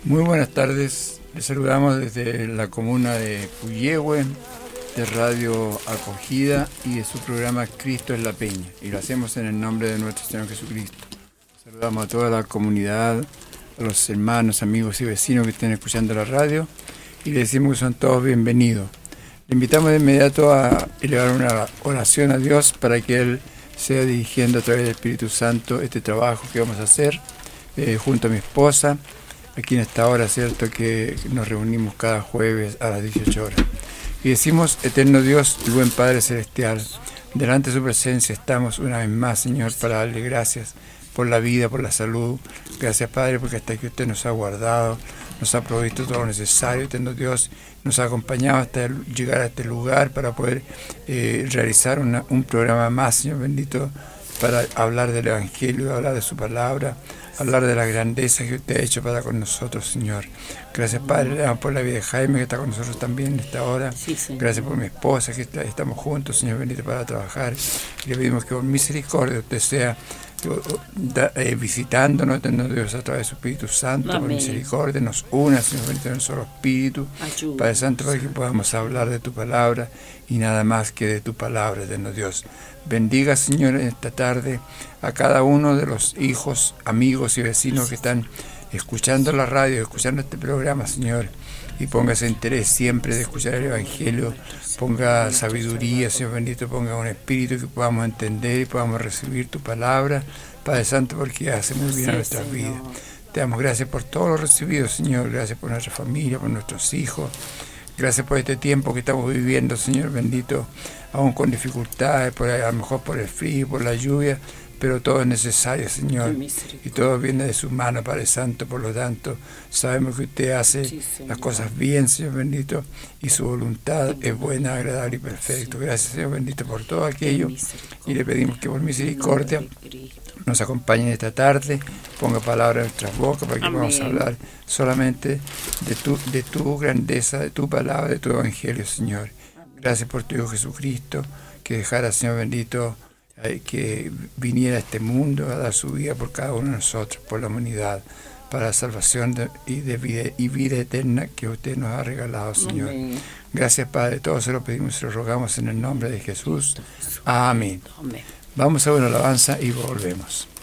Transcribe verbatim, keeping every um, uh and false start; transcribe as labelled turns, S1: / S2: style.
S1: Muy buenas tardes, les saludamos desde la comuna de Puyehue, de Radio Acogida y de su programa Cristo es la Peña, y lo hacemos en el nombre de nuestro Señor Jesucristo. Saludamos a toda la comunidad, a los hermanos, amigos y vecinos que estén escuchando la radio, y les decimos que son todos bienvenidos. Le invitamos de inmediato a elevar una oración a Dios para que Él sea dirigiendo a través del Espíritu Santo este trabajo que vamos a hacer eh, junto a mi esposa, aquí en esta hora, ¿cierto?, que nos reunimos cada jueves a las dieciocho horas. Y decimos: eterno Dios y buen Padre Celestial, delante de su presencia estamos una vez más, Señor, para darle gracias por la vida, por la salud. Gracias, Padre, porque hasta aquí usted nos ha guardado, nos ha provisto todo lo necesario. Eterno Dios, nos ha acompañado hasta llegar a este lugar para poder eh, realizar una, un programa más, Señor bendito, para hablar del Evangelio, hablar de su palabra, hablar de la grandeza que usted ha hecho para con nosotros, Señor. Gracias, Padre, le damos por la vida de Jaime, que está con nosotros también en esta hora. Sí, gracias por mi esposa, que está, estamos juntos, Señor bendito, para trabajar. Y le pedimos que por misericordia usted sea eh, visitándonos, teniendo Dios a través de su Espíritu Santo. Amén. Por misericordia nos una, Señor bendito, en un solo Espíritu. Ayuda. Padre Santo, para que podamos hablar de tu palabra y nada más que de tu palabra, eterno Dios. Bendiga, Señor, esta tarde a cada uno de los hijos, amigos y vecinos que están escuchando la radio, escuchando este programa, Señor, y ponga ese interés siempre de escuchar el Evangelio, ponga sabiduría, Señor bendito, ponga un espíritu que podamos entender y podamos recibir tu palabra, Padre Santo, porque hace muy bien a nuestras vidas. Te damos gracias por todo lo recibido, Señor, gracias por nuestra familia, por nuestros hijos. Gracias por este tiempo que estamos viviendo, Señor bendito, aún con dificultades, por, a lo mejor por el frío, por la lluvia, pero todo es necesario, Señor, y todo viene de su mano, Padre Santo. Por lo tanto, sabemos que usted hace sí, las cosas bien, Señor bendito, y su voluntad es buena, agradable y perfecta. Gracias, Señor bendito, por todo aquello, y le pedimos que por misericordia nos acompañen esta tarde, ponga palabra en nuestras bocas para que Amén. Podamos hablar solamente de tu, de tu grandeza, de tu palabra, de tu evangelio, Señor. Gracias por tu Hijo Jesucristo, que dejara, Señor bendito, eh, que viniera a este mundo a dar su vida por cada uno de nosotros, por la humanidad, para la salvación de, y, de vida, y vida eterna que usted nos ha regalado, Señor. Amén. Gracias, Padre, todo se lo pedimos y se lo rogamos en el nombre de Jesús. Amén. Amén. Vamos a una alabanza y volvemos.